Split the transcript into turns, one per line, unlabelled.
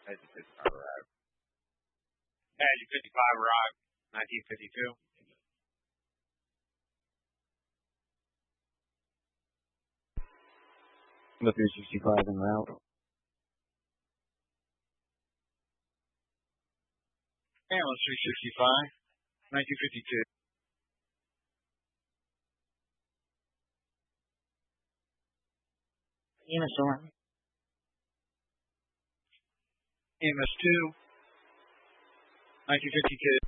Magic 55 arrived, 1952.
The 365 en route.
Ambulance 365, 1952.
EMS 1.
EMS 2, 1952.